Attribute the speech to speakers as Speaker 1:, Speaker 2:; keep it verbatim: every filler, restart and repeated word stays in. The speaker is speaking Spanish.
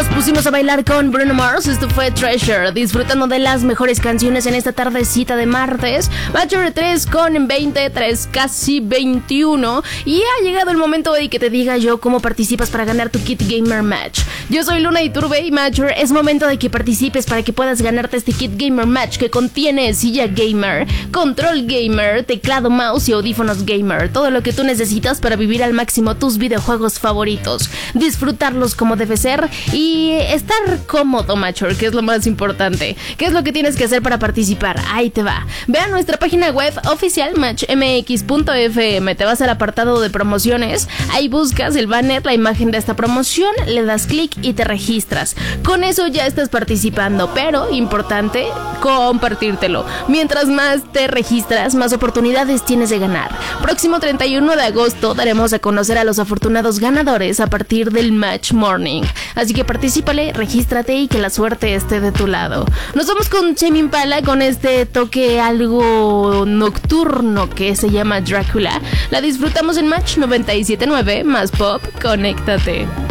Speaker 1: Nos pusimos a bailar con Bruno Mars. Esto fue Treasure, disfrutando de las mejores canciones en esta tardecita de martes. Matcher tres con veintitrés, casi veintiuno. Y ha llegado el momento de que te diga yo cómo participas para ganar tu kit gamer match. Yo soy Luna Iturbe y Matcher, es momento de que participes para que puedas ganarte este kit gamer match que contiene silla gamer, control gamer, teclado, mouse y audífonos gamer. Todo lo que tú necesitas para vivir al máximo tus videojuegos favoritos, disfrutarlos como debe ser y estar cómodo, Matcher, que es lo más importante. ¿Qué es lo que tienes que hacer para participar? Ahí te va. Ve a nuestra página web oficial match m x punto f m, te vas al apartado de promociones, ahí buscas el banner, la imagen de esta promoción, le das clic y te registras. Con eso ya estás participando, pero importante compartírtelo. Mientras más te registras, más oportunidades tienes de ganar. Próximo treinta y uno de agosto daremos a conocer a los afortunados ganadores a partir del Match Morning. Así que particípale, regístrate y que la suerte esté de tu lado. Nos vamos con Tame Impala con este toque algo nocturno que se llama Drácula. La disfrutamos en Match noventa y siete punto nueve, más pop, conéctate.